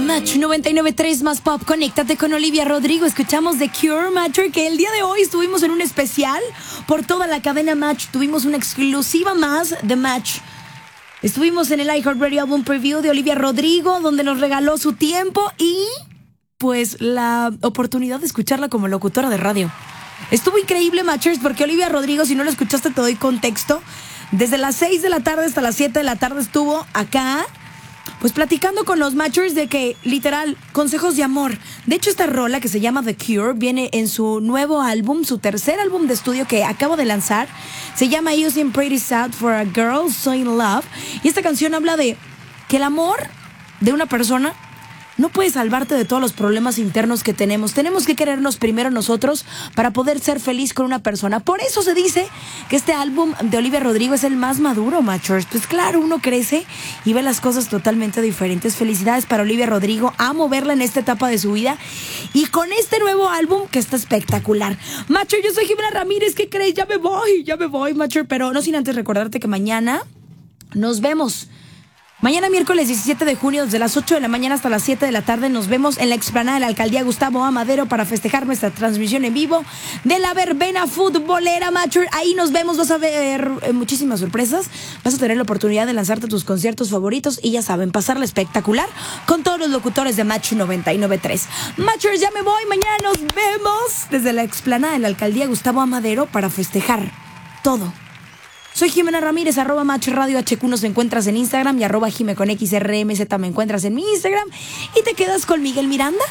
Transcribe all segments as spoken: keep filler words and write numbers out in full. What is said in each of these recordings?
Match noventa y nueve punto tres más pop, conéctate con Olivia Rodrigo. Escuchamos The Cure, Matcher, que el día de hoy estuvimos en un especial por toda la cadena Match. Tuvimos una exclusiva más de Match. Estuvimos en el iHeartRadio Album Preview de Olivia Rodrigo, donde nos regaló su tiempo y pues la oportunidad de escucharla como locutora de radio. Estuvo increíble, Matchers, porque Olivia Rodrigo, si no lo escuchaste te doy contexto, desde las seis de la tarde hasta las siete de la tarde estuvo acá, pues platicando con los Matchers de que, literal, consejos de amor. De hecho, esta rola que se llama The Cure viene en su nuevo álbum, su tercer álbum de estudio que acabo de lanzar. Se llama You Seem Pretty Sad for a Girl So In Love. Y esta canción habla de que el amor de una persona no puede salvarte de todos los problemas internos que tenemos. Tenemos que querernos primero nosotros para poder ser feliz con una persona. Por eso se dice que este álbum de Olivia Rodrigo es el más maduro, Matchers. Pues claro, uno crece y ve las cosas totalmente diferentes. Felicidades para Olivia Rodrigo. Amo verla en esta etapa de su vida. Y con este nuevo álbum que está espectacular. Matcher, yo soy Jimena Ramírez. ¿Qué crees? Ya me voy, ya me voy, Matcher. Pero no sin antes recordarte que mañana nos vemos. Mañana miércoles diecisiete de junio, desde las ocho de la mañana hasta las siete de la tarde, nos vemos en la explanada de la Alcaldía Gustavo A. Madero para festejar nuestra transmisión en vivo de la verbena futbolera, Matcher. Ahí nos vemos, vas a ver eh, muchísimas sorpresas, vas a tener la oportunidad de lanzarte tus conciertos favoritos y ya saben, pasarla espectacular con todos los locutores de Match noventa y nueve punto tres. Matchers, ya me voy, mañana nos vemos desde la explanada de la Alcaldía Gustavo A. Madero para festejar todo. Soy Jimena Ramírez, arroba Match Radio H Q nos encuentras en Instagram y arroba Jime con X R M Z me encuentras en mi Instagram. Y te quedas con Miguel Miranda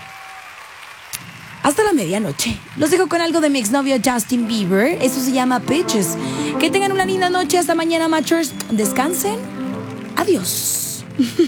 hasta la medianoche. Los dejo con algo de mi exnovio Justin Bieber. Eso se llama Pitches. Que tengan una linda noche. Hasta mañana, Matchers. Descansen. Adiós.